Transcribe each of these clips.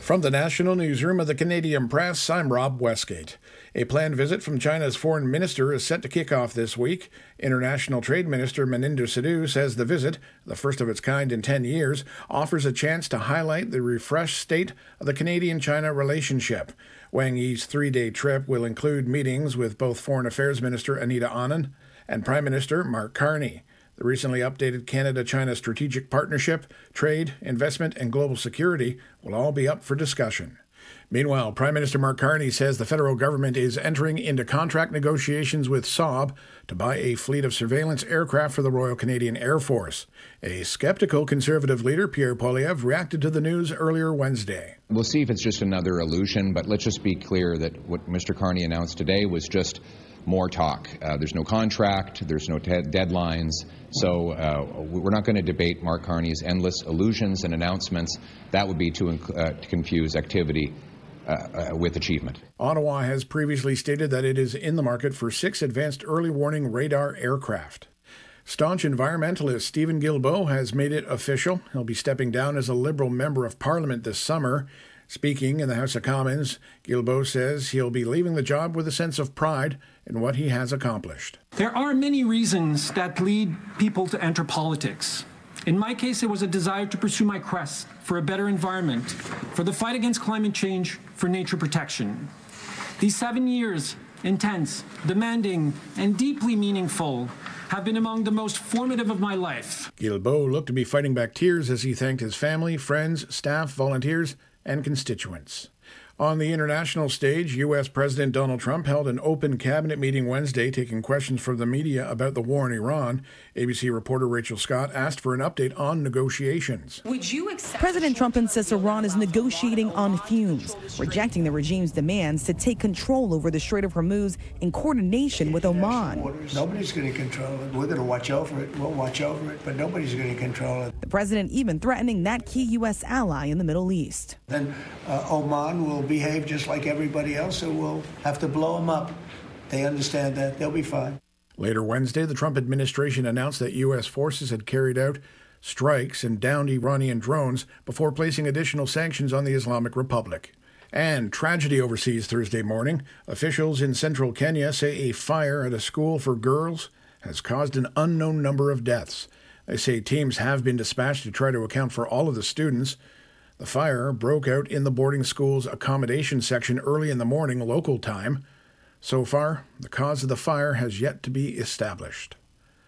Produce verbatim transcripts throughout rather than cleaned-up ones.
From the National Newsroom of the Canadian Press, I'm Rob Westgate. A planned visit from China's foreign minister is set to kick off this week. International Trade Minister Meninder Saidu says the visit, the first of its kind in ten years, offers a chance to highlight the refreshed state of the Canadian-China relationship. Wang Yi's three-day trip will include meetings with both Foreign Affairs Minister Anita Anand and Prime Minister Mark Carney. The recently updated Canada-China Strategic Partnership, trade, investment, and global security will all be up for discussion. Meanwhile, Prime Minister Mark Carney says the federal government is entering into contract negotiations with Saab to buy a fleet of surveillance aircraft for the Royal Canadian Air Force. A skeptical Conservative leader, Pierre Poilievre, reacted to the news earlier Wednesday. We'll see if it's just another illusion, but let's just be clear that what Mister Carney announced today was just more talk. Uh, there's no contract, there's no te- deadlines, so uh, we're not going to debate Mark Carney's endless illusions and announcements. That would be to, inc- uh, to confuse activity uh, uh, with achievement. Ottawa has previously stated that it is in the market for six advanced early warning radar aircraft. Staunch environmentalist Stephen Guilbeault has made it official. He'll be stepping down as a Liberal Member of Parliament this summer. Speaking in the House of Commons, Guilbeault says he'll be leaving the job with a sense of pride in what he has accomplished. There are many reasons that lead people to enter politics. In my case, it was a desire to pursue my quest for a better environment, for the fight against climate change, for nature protection. These seven years, intense, demanding, and deeply meaningful, have been among the most formative of my life. Guilbeault looked to be fighting back tears as he thanked his family, friends, staff, volunteers, and constituents. On the international stage, U S President Donald Trump held an open cabinet meeting Wednesday, taking questions from the media about the war in Iran. A B C reporter Rachel Scott asked for an update on negotiations. Would you accept President Trump insists Iran is negotiating on fumes, rejecting the regime's demands to take control over the Strait of Hormuz in coordination with Oman. Nobody's going to control it. We're going to watch over it. We'll watch over it, but nobody's going to control it. The president even threatening that key U S ally in the Middle East. Then uh, Oman will behave just like everybody else, so we'll have to blow them up. They understand that. They'll be fine. Later Wednesday, the Trump administration announced that U S forces had carried out strikes and downed Iranian drones before placing additional sanctions on the Islamic Republic. And tragedy overseas Thursday morning. Officials in central Kenya say a fire at a school for girls has caused an unknown number of deaths. They say teams have been dispatched to try to account for all of the students. The fire broke out in the boarding school's accommodation section early in the morning local time. So far, the cause of the fire has yet to be established.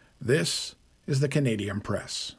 This is the Canadian Press.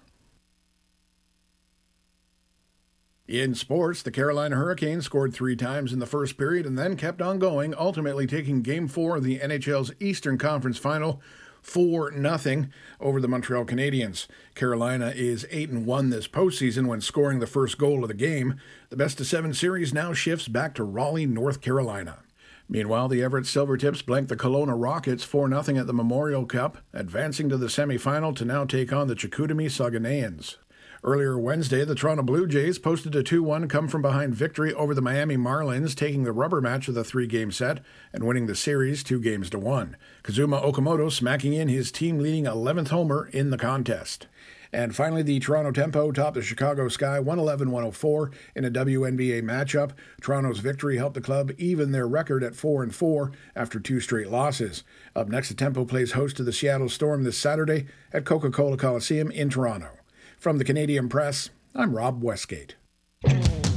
In sports, the Carolina Hurricanes scored three times in the first period and then kept on going, ultimately taking Game four of the N H L's Eastern Conference Final four nothing over the Montreal Canadiens. Carolina is eight and one this postseason when scoring the first goal of the game. The best-of-seven series now shifts back to Raleigh, North Carolina. Meanwhile, the Everett Silvertips blanked the Kelowna Rockets four nothing at the Memorial Cup, advancing to the semifinal to now take on the Chicoutimi Saguenayans. Earlier Wednesday, the Toronto Blue Jays posted a two one come-from-behind victory over the Miami Marlins, taking the rubber match of the three-game set and winning the series two games to one. Kazuma Okamoto smacking in his team-leading eleventh homer in the contest. And finally, the Toronto Tempo topped the Chicago Sky one eleven to one oh four in a W N B A matchup. Toronto's victory helped the club even their record at four and four after two straight losses. Up next, the Tempo plays host to the Seattle Storm this Saturday at Coca-Cola Coliseum in Toronto. From the Canadian Press, I'm Rob Westgate.